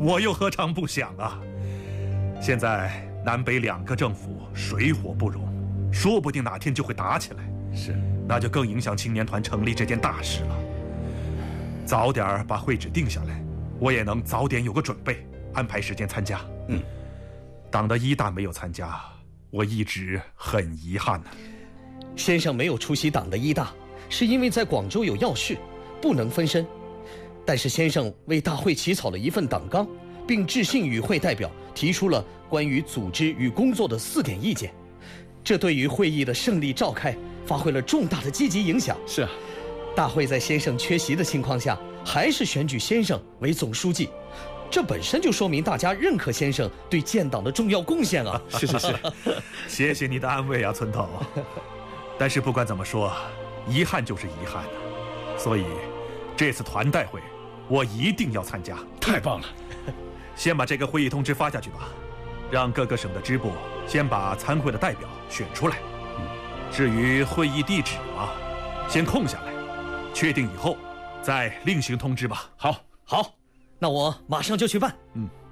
我又何尝不想啊？现在南北两个政府水火不容，说不定哪天就会打起来。 是， 那就更影响青年团成立这件大事了。早点把会址定下来，我也能早点有个准备，安排时间参加。党的1大没有参加，我一直很遗憾呢。 先生没有出席党的1大，是因为在广州有要事，不能分身。但是先生为大会起草了一份党纲，并致信与会代表，提出了关于组织与工作的4点意见。这对于会议的胜利召开发挥了重大的积极影响。 是啊， 大会在先生缺席的情况下，还是选举先生为总书记，这本身就说明大家认可先生对建党的重要贡献啊！ 是， 谢谢你的安慰啊，村头。但是不管怎么说，遗憾就是遗憾了。所以这次团代会，我一定要参加。 太棒了！ 先把这个会议通知发下去吧，让各个省的支部先把参会的代表选出来。至于会议地址嘛，先空下来，确定以后再另行通知吧。 好， 那我马上就去办。